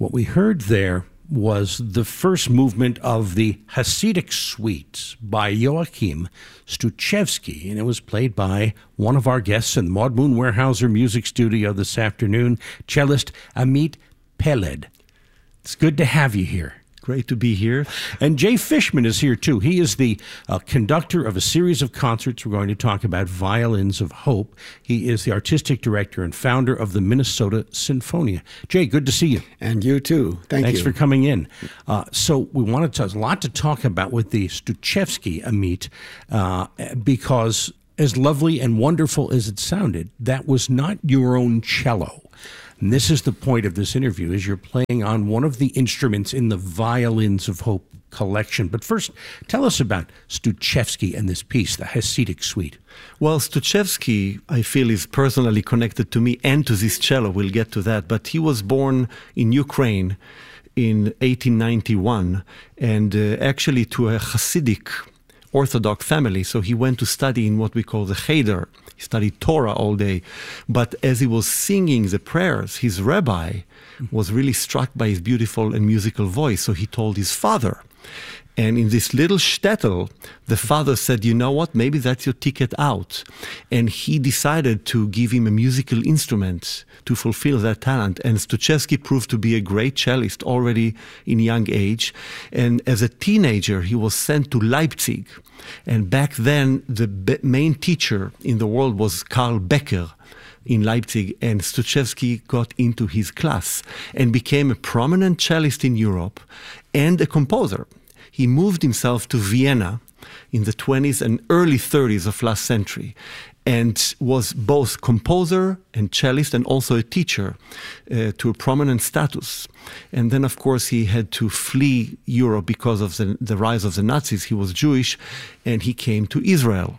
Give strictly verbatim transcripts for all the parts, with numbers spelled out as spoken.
What we heard there was the first movement of the Hasidic Suite by Joachim Stuchevsky, and it was played by one of our guests in the Maud Moon Weyerhaeuser Music Studio this afternoon, cellist Amit Peled. It's good to have you here. Great to be here. And Jay Fishman is here, too. He is the uh, conductor of a series of concerts. We're going to talk about Violins of Hope. He is the artistic director and founder of the Minnesota Sinfonia. Jay, good to see you. And you, too. Thank Thanks you. Thanks for coming in. Uh, so we wanted to, a lot to talk about with the Stuchevsky, Amit, uh, because as lovely and wonderful as it sounded, that was not your own cello. And this is the point of this interview, is you're playing on one of the instruments in the Violins of Hope collection. But first, tell us about Stuchevsky and this piece, the Hasidic Suite. Well, Stuchevsky, I feel, is personally connected to me and to this cello. We'll get to that. But he was born in Ukraine in eighteen ninety-one, and uh, actually to a Hasidic Orthodox family. So he went to study in what we call the Cheder. He studied Torah all day. But as he was singing the prayers, his rabbi was really struck by his beautiful and musical voice. So he told his father. And in this little shtetl, the father said, you know what, maybe that's your ticket out. And he decided to give him a musical instrument to fulfill that talent. And Stuchevsky proved to be a great cellist already in young age. And as a teenager, he was sent to Leipzig. And back then, the be- main teacher in the world was Karl Becker in Leipzig, and Stuchevsky got into his class and became a prominent cellist in Europe and a composer. He moved himself to Vienna in the twenties and early thirties of last century and was both composer and cellist and also a teacher uh, to a prominent status. And then, of course, he had to flee Europe because of the, the rise of the Nazis. He was Jewish, and he came to Israel.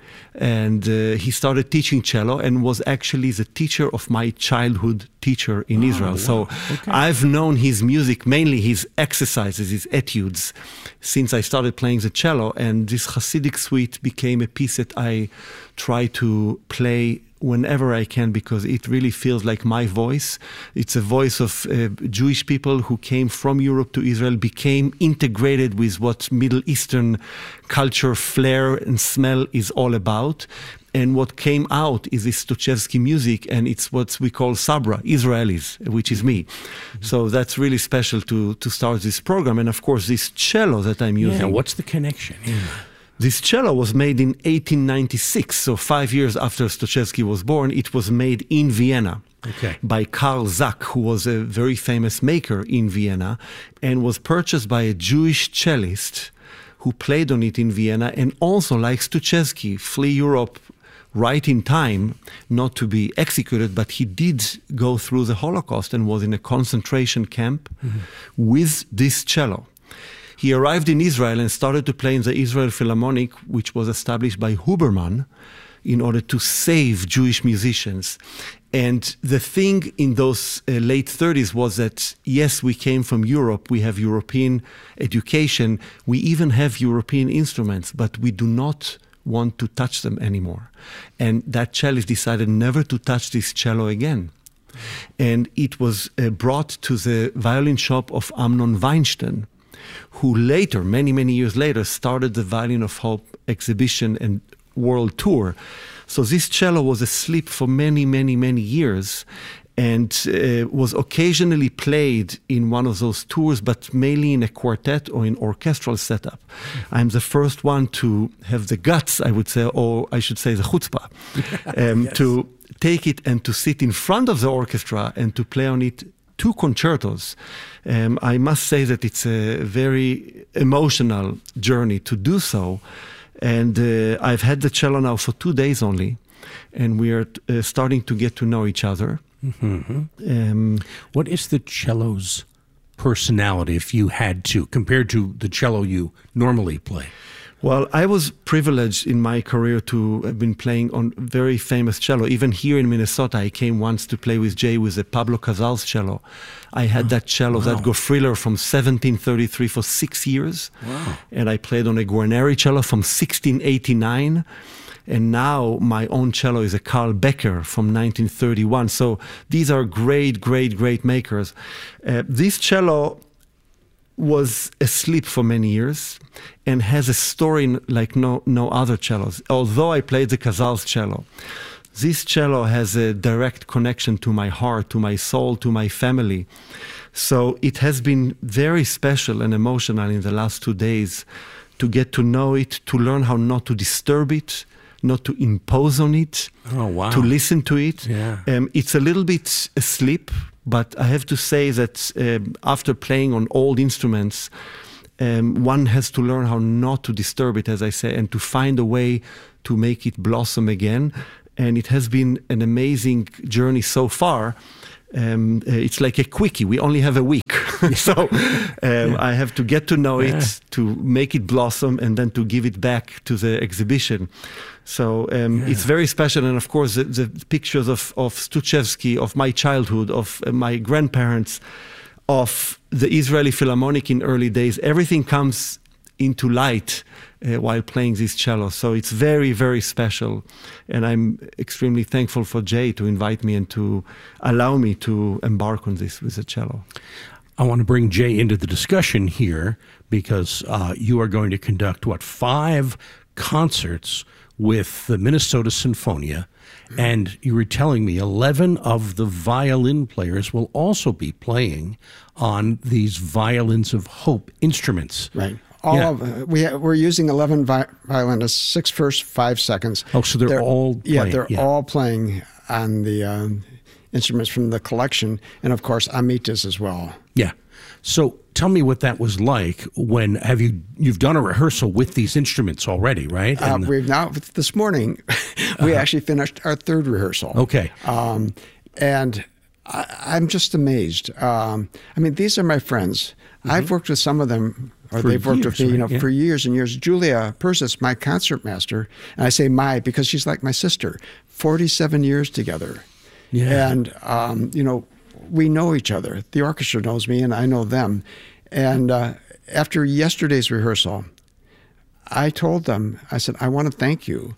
And uh, he started teaching cello and was actually the teacher of my childhood teacher in oh, Israel. Wow. So okay. I've known his music, mainly his exercises, his etudes, since I started playing the cello. And this Hasidic Suite became a piece that I try to play whenever I can, because it really feels like my voice. It's a voice of uh, Jewish people who came from Europe to Israel, became integrated with what Middle Eastern culture, flair and smell is all about. And what came out is this Stuchevsky music, and it's what we call Sabra, Israelis, which is me. Mm-hmm. So that's really special to, to start this program. And of course, this cello that I'm using. Yeah, what's the connection? Yeah. This cello was made in eighteen ninety-six, so five years after Stuchevsky was born. It was made in Vienna okay. by Karl Zach, who was a very famous maker in Vienna, and was purchased by a Jewish cellist who played on it in Vienna, and also, like Stuchevsky, flee Europe right in time, not to be executed, but he did go through the Holocaust and was in a concentration camp mm-hmm. with this cello. He arrived in Israel and started to play in the Israel Philharmonic, which was established by Huberman in order to save Jewish musicians. And the thing in those uh, late thirties was that, yes, we came from Europe, we have European education, we even have European instruments, but we do not want to touch them anymore. And that cellist decided never to touch this cello again. And it was uh, brought to the violin shop of Amnon Weinstein, who later, many, many years later, started the Violin of Hope exhibition and world tour. So this cello was asleep for many, many, many years and uh, was occasionally played in one of those tours, but mainly in a quartet or in orchestral setup. Mm-hmm. I'm the first one to have the guts, I would say, or I should say the chutzpah, um, yes. to take it and to sit in front of the orchestra and to play on it two concertos. Um, I must say that it's a very emotional journey to do so. And uh, I've had the cello now for two days only, and we are uh, starting to get to know each other. Mm-hmm. Um, what is the cello's personality, if you had to, compared to the cello you normally play? Well, I was privileged in my career to have been playing on very famous cello. Even here in Minnesota, I came once to play with Jay with a Pablo Casals cello. I had oh, that cello, wow. that Gofriller from seventeen thirty-three for six years. Wow. And I played on a Guarneri cello from sixteen eighty-nine. And now my own cello is a Carl Becker from nineteen thirty-one. So these are great, great, great makers. Uh, this cello was asleep for many years and has a story like no, no other cellos. Although I played the Casals cello, this cello has a direct connection to my heart, to my soul, to my family. So it has been very special and emotional in the last two days to get to know it, to learn how not to disturb it, not to impose on it, oh, wow. to listen to it. Yeah. Um, it's a little bit asleep, but I have to say that um, after playing on old instruments, um, one has to learn how not to disturb it, as I say, and to find a way to make it blossom again. And it has been an amazing journey so far. Um, uh, it's like a quickie. We only have a week. so um, yeah. I have to get to know yeah. it, to make it blossom, and then to give it back to the exhibition. So um, yeah. it's very special. And of course, the, the pictures of, of Stuchevsky, of my childhood, of uh, my grandparents, of the Israeli Philharmonic in early days, everything comes into light uh, while playing this cello. So it's very, very special. And I'm extremely thankful for Jay to invite me and to allow me to embark on this with the cello. I want to bring Jay into the discussion here because uh, you are going to conduct, what, five concerts with the Minnesota Sinfonia. And you were telling me eleven of the violin players will also be playing on these Violins of Hope instruments. Right. All yeah. of, we, we're using eleven vi- violinists, six first, five seconds. Oh, so they're, they're all playing. Yeah, they're yeah. all playing on the um, instruments from the collection. And, of course, Amit is as well. Yeah. So tell me what that was like when, have you, you've done a rehearsal with these instruments already, right? Uh, we've now, this morning, we uh-huh. actually finished our third rehearsal. Okay. Um, and I, I'm just amazed. Um, I mean, these are my friends. Mm-hmm. I've worked with some of them, or for they've worked years, with me, right? you know, yeah. for years and years. Julia Persis, my concertmaster, and I say my because she's like my sister. forty-seven years together. Yeah. And, um, you know, we know each other. The orchestra knows me, and I know them. And uh, after yesterday's rehearsal, I told them, I said, I want to thank you.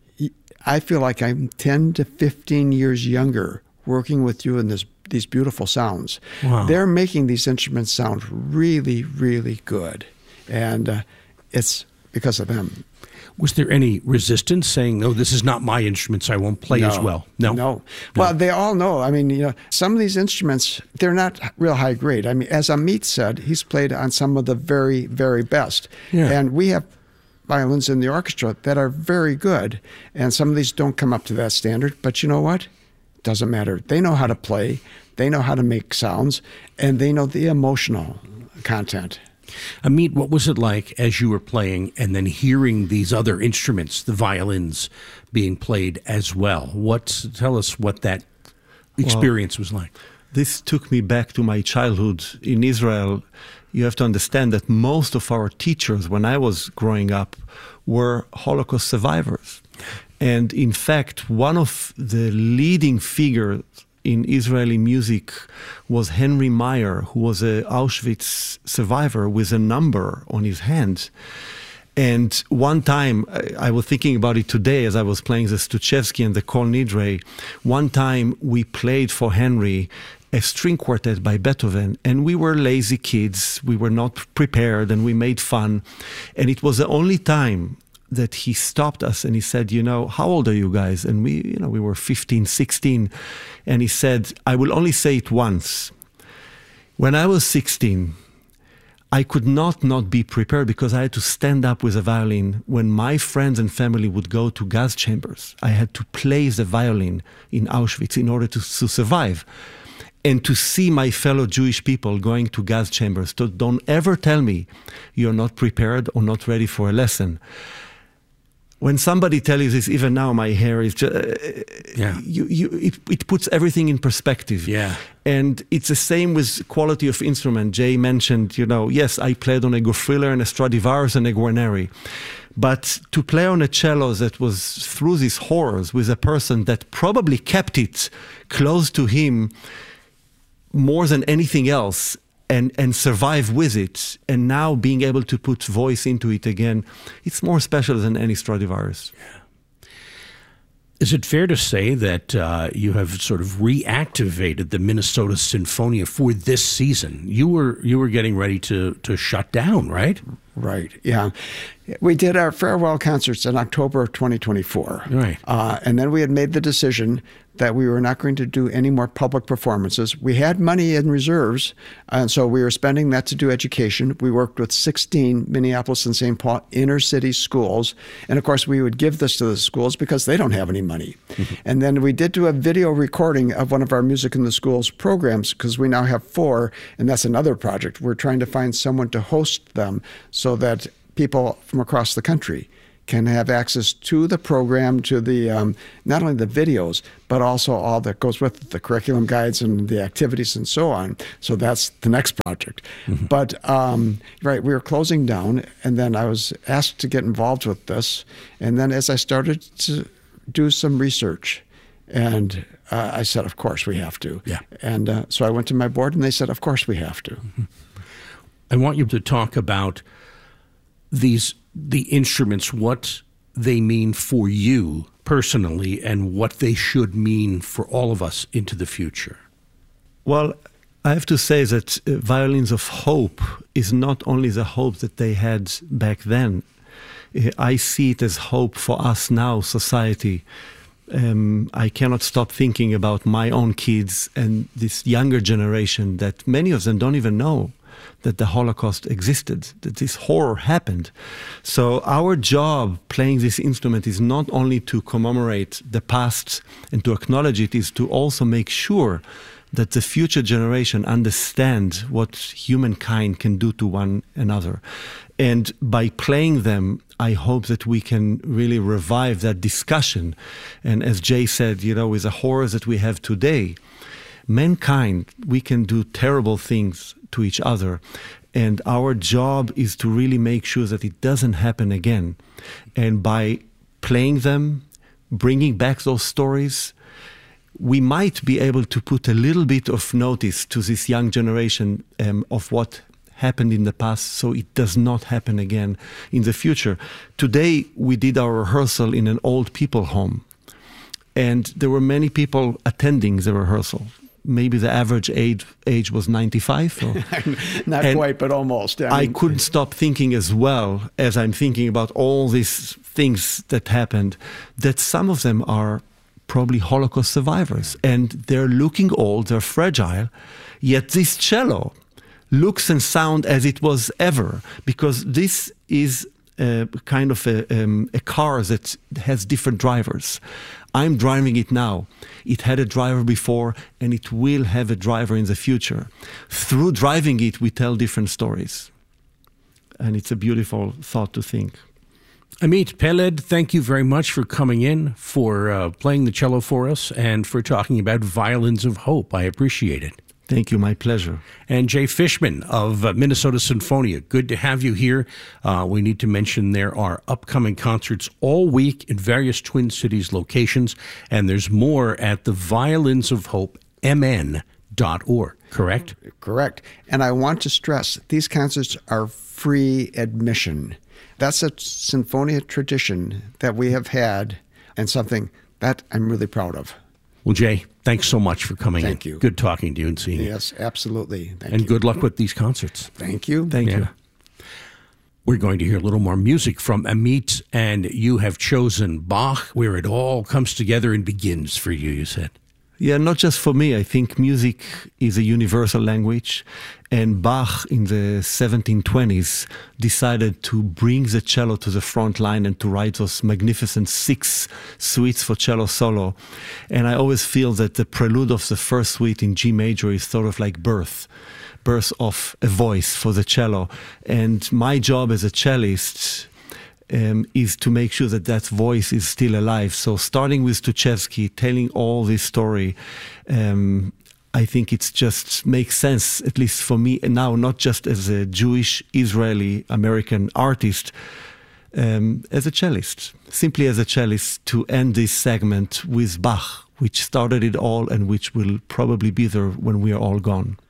I feel like I'm ten to fifteen years younger working with you in this these beautiful sounds. Wow. They're making these instruments sound really, really good. And uh, it's because of them. Was there any resistance saying, no, this is not my instruments, I won't play no, as well? No. no. No. Well, they all know. I mean, you know, some of these instruments, they're not real high grade. I mean, as Amit said, he's played on some of the very, very best. Yeah. And we have violins in the orchestra that are very good. And some of these don't come up to that standard. But you know what? Doesn't matter. They know how to play. They know how to make sounds. And they know the emotional content. Amit, what was it like as you were playing and then hearing these other instruments, the violins, being played as well? What, tell us what that experience well, was like. This took me back to my childhood in Israel. You have to understand that most of our teachers, when I was growing up, were Holocaust survivors. And in fact, one of the leading figures in Israeli music was Henry Meyer, who was an Auschwitz survivor with a number on his hand. And one time, I, I was thinking about it today as I was playing the Stuchevsky and the Kol Nidre. One time we played for Henry a string quartet by Beethoven, and we were lazy kids. We were not prepared, and we made fun. And it was the only time that he stopped us and he said, you know, how old are you guys? And we, you know, we were fifteen, sixteen. And he said, I will only say it once. When I was sixteen, I could not not be prepared because I had to stand up with a violin when my friends and family would go to gas chambers. I had to play the violin in Auschwitz in order to, to survive. And to see my fellow Jewish people going to gas chambers, so don't ever tell me you're not prepared or not ready for a lesson. When somebody tells you this, even now my hair is just, uh, yeah. you, you, it, it puts everything in perspective. Yeah. And it's the same with quality of instrument. Jay mentioned, you know, yes, I played on a Gofriller and a Stradivarius and a Guarneri. But to play on a cello that was through these horrors with a person that probably kept it close to him more than anything else, and and survive with it, and now being able to put voice into it again, it's more special than any Stradivarius. Yeah. Is it fair to say that uh, you have sort of reactivated the Minnesota Sinfonia for this season? You were you were getting ready to to shut down, right? Right. Yeah. We did our farewell concerts in October of twenty twenty-four. Right. Uh, and then we had made the decision that we were not going to do any more public performances. We had money in reserves, and so we were spending that to do education. We worked with sixteen Minneapolis and Saint Paul inner city schools. And of course, we would give this to the schools because they don't have any money. Mm-hmm. And then we did do a video recording of one of our Music in the Schools programs, because we now have four, and that's another project. We're trying to find someone to host them so that people from across the country can have access to the program, to the um, not only the videos, but also all that goes with it, the curriculum guides and the activities and so on. So that's the next project. Mm-hmm. But, um, right, we were closing down, and then I was asked to get involved with this. And then as I started to do some research, and uh, I said, of course we have to. Yeah. And uh, so I went to my board, and they said, of course we have to. Mm-hmm. I want you to talk about these the instruments, what they mean for you personally, and what they should mean for all of us into the future. Well, I have to say that uh, Violins of Hope is not only the hope that they had back then. Uh, I see it as hope for us now, society. Um, I cannot stop thinking about my own kids and this younger generation that many of them don't even know that the Holocaust existed, that this horror happened. So our job playing this instrument is not only to commemorate the past and to acknowledge it, is to also make sure that the future generation understand what humankind can do to one another. And by playing them, I hope that we can really revive that discussion. And as Jay said, you know, with the horrors that we have today, mankind, we can do terrible things to each other. And our job is to really make sure that it doesn't happen again. And by playing them, bringing back those stories, we might be able to put a little bit of notice to this young generation um, of what happened in the past, so it does not happen again in the future. Today, we did our rehearsal in an old people home, and there were many people attending the rehearsal. Maybe the average age age was ninety-five. Or, Not quite, but almost. I, mean, I couldn't stop thinking as well, as I'm thinking about all these things that happened, that some of them are probably Holocaust survivors. And they're looking old, they're fragile, yet this cello looks and sounds as it was ever, because this is a kind of a, um, a car that has different drivers. I'm driving it now. It had a driver before, and it will have a driver in the future. Through driving it, we tell different stories. And it's a beautiful thought to think. Amit Peled, thank you very much for coming in, for uh, playing the cello for us, and for talking about Violins of Hope. I appreciate it. Thank you. My pleasure. And Jay Fishman of uh, Minnesota Sinfonia, good to have you here. Uh, we need to mention there are upcoming concerts all week in various Twin Cities locations, and there's more at the Violins of Hope M N dot org, correct? Correct. And I want to stress, these concerts are free admission. That's a Sinfonia tradition that we have had, and something that I'm really proud of. Well, Jay, thanks so much for coming in. Thank you. Good talking to you and seeing you. Yes, absolutely. Thank and you. good luck with these concerts. Thank you. Thank yeah. you. We're going to hear a little more music from Amit, and you have chosen Bach, where it all comes together and begins for you, you said. Yeah, not just for me. I think music is a universal language, and Bach in the seventeen twenties decided to bring the cello to the front line and to write those magnificent six suites for cello solo. And I always feel that the prelude of the first suite in G major is sort of like birth, birth of a voice for the cello. And my job as a cellist Um, is to make sure that that voice is still alive. So starting with Stuchevsky, telling all this story, um, I think it's just makes sense, at least for me now, not just as a Jewish, Israeli, American artist, um, as a cellist, simply as a cellist, to end this segment with Bach, which started it all and which will probably be there when we are all gone.